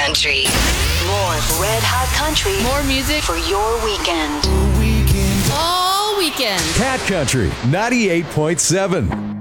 Country. More Red Hot Country. More music for your weekend. all weekend. Cat Country 98.7.